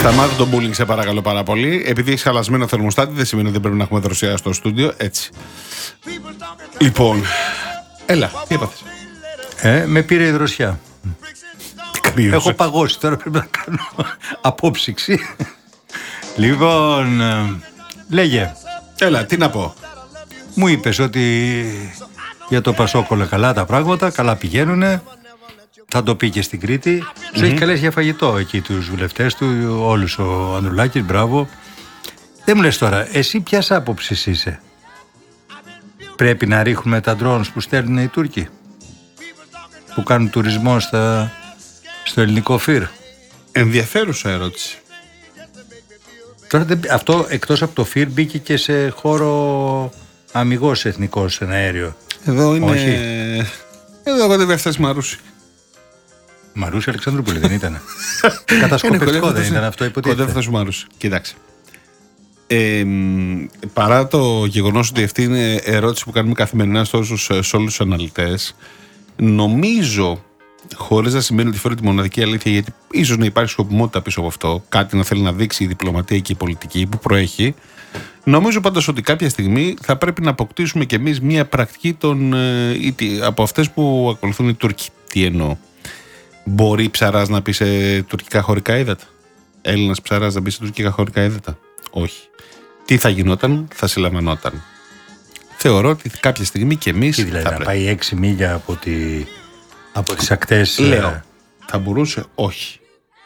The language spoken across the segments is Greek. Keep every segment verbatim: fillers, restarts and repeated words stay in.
Σταμάτα τον bullying, σε παρακαλώ πάρα πολύ. Επειδή έχει χαλασμένο θερμοστάτη, δεν σημαίνει ότι δεν πρέπει να έχουμε δροσιά στο στούντιο. Έτσι. Λοιπόν, έλα, τι έπαθες? Ε, με πήρε η δροσιά. Κρύωσε. Έχω παγώσει, τώρα πρέπει να κάνω απόψυξη. Λοιπόν, ε, λέγε. Έλα, τι να πω. Μου είπες ότι για το Πασόκ όλα καλά τα πράγματα, καλά πηγαίνουνε. Θα το πει και στην Κρήτη. Mm-hmm. Σου έχει καλέσει για φαγητό εκεί τους βουλευτές του, όλους ο Ανδρουλάκης, μπράβο. Δεν μου λες τώρα, εσύ ποιας άποψης είσαι? Πρέπει να ρίχνουμε τα drones που στέλνουν οι Τούρκοι, που κάνουν τουρισμό στα, στο ελληνικό φυρ? Ενδιαφέρουσα ερώτηση. Τώρα, αυτό εκτός από το φυρ μπήκε και σε χώρο αμιγώς εθνικός, σε ένα αέριο. Εδώ είναι... Όχι. Εδώ εγώ δεν έφτασε Μαρούση. Μαρούση Αλεξανδρούπολη δεν ήταν? Κατασκοπευτικό δεν ήταν αυτό, υποτίθεται? Κοντεύθα σου Μαρούση. Κοιτάξτε. Ε, παρά το γεγονός ότι αυτή είναι ερώτηση που κάνουμε καθημερινά σε όλους τους αναλυτές, νομίζω, χωρίς να σημαίνει ότι φέρει τη μοναδική αλήθεια, γιατί ίσως να υπάρχει σκοπιμότητα πίσω από αυτό, κάτι να θέλει να δείξει η διπλωματία και η πολιτική που προέχει, νομίζω πάντως ότι κάποια στιγμή θα πρέπει να αποκτήσουμε κι εμείς μια πρακτική των, ή, από αυτές που ακολουθούν οι Τούρκοι. Τι εννοώ? Μπορεί ψαράς να πει σε τουρκικά χωρικά ύδατα? Έλληνας ψαράς να πει σε τουρκικά χωρικά ύδατα? Όχι. Τι θα γινόταν? Θα συλλαμβανόταν. Θεωρώ ότι κάποια στιγμή κι εμείς. Τι δηλαδή, θα να πρέπει. πάει έξι μίλια από, τη, από τις ακτές? Λέω. Ε... Θα μπορούσε? Όχι.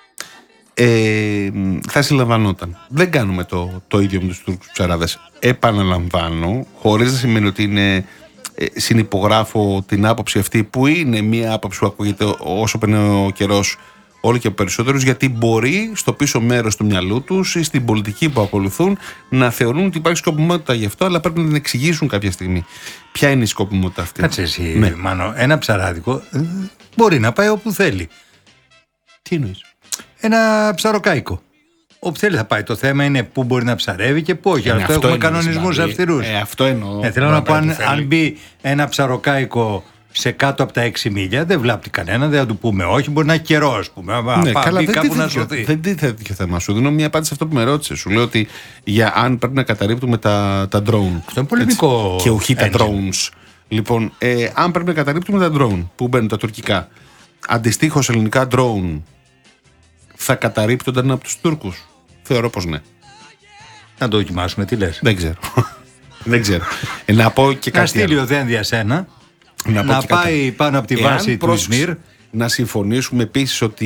Ε, θα συλλαμβανόταν. Δεν κάνουμε το, το ίδιο με τους Τούρκους ψαράδες. Επαναλαμβάνω, χωρίς να σημαίνει ότι είναι. Ε, συνυπογράφω την άποψη αυτή, που είναι μια άποψη που ακούγεται όσο περνάει ο καιρός όλο και περισσότερους, γιατί μπορεί στο πίσω μέρος του μυαλού τους ή στην πολιτική που ακολουθούν να θεωρούν ότι υπάρχει σκοπιμότητα γι' αυτό, αλλά πρέπει να την εξηγήσουν κάποια στιγμή. Ποια είναι η σκοπιμότητα αυτή? Κάτσε εσύ, ναι. Μάνο, ένα ψαράδικο μπορεί να πάει όπου θέλει. Τι εννοείς? Ένα ψαροκάικο. Όπου θέλει θα πάει. Το θέμα είναι πού μπορεί να ψαρεύει και πού όχι. Ε, αυτό, αυτό έχουμε εννοείς, κανονισμούς δηλαδή. αυστηρούς. Ε, αυτό εννοώ. Ε, θέλω να πω, αν, αν μπει ένα ψαροκάικο σε κάτω από τα έξι μίλια, δεν βλάπτει κανένα, δεν θα του πούμε όχι. Μπορεί να έχει καιρό, α πούμε. Ναι, πά, καλά, μπει δεν κάπου να τίθεται σωθεί. Δεν τίθεται τέτοιο θέμα. Σου δίνω μια απάντηση σε αυτό που με ρώτησε. Σου λέω ότι για αν πρέπει να καταρρίπτουμε τα, τα drone. Αυτό είναι πολεμικό. Και όχι τα engine. drones. Λοιπόν, ε, αν πρέπει να καταρρίπτουμε τα drone που μπαίνουν τα τουρκικά, αντιστοίχως ελληνικά drone θα καταρρίπτονταν από τους Τούρκους? Θεωρώ πως ναι. Να το δοκιμάσουμε, τι λες? Δεν ξέρω. Δεν ξέρω. Ε, να πω και κάτι. Να στείλει ο Δένδια ένα, να, να πάει κάτι. Πάνω από τη Εάν βάση του Ισμύρ. Να συμφωνήσουμε επίσης ότι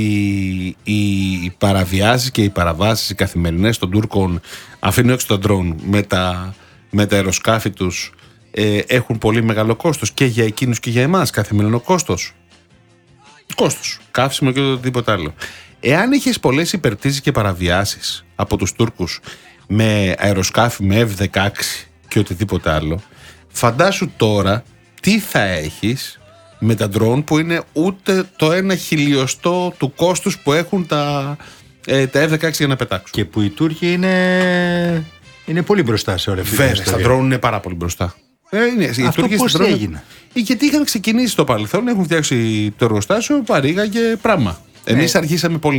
οι παραβιάσεις και οι παραβάσεις οι καθημερινές των Τούρκων, αφήνουν έξω τα ντρόουν, με τα, με τα αεροσκάφη τους, ε, έχουν πολύ μεγάλο κόστος και για εκείνους και για εμάς. Καθημερινό κόστος. Κόστος. Καύσιμο και οτιδήποτε άλλο. Εάν είχες πολλές υπερτήσεις και παραβιάσεις από τους Τούρκους με αεροσκάφη, με εφ δεκαέξι και οτιδήποτε άλλο, φαντάσου τώρα τι θα έχεις με τα ντρόουν που είναι ούτε το ένα χιλιοστό του κόστους που έχουν τα, ε, τα εφ δεκαέξι για να πετάξουν. Και που οι Τούρκοι είναι, είναι πολύ μπροστά σε όλα αυτά. Βέβαια, τα ντρόουν είναι πάρα πολύ μπροστά. Ε, είναι, αυτό πώς drone... έγινε? Γιατί είχαν ξεκινήσει στο παρελθόν, έχουν φτιάξει το εργοστάσιο, παρήγα και πράγμα. Εμείς ναι. αρχίσαμε πολύ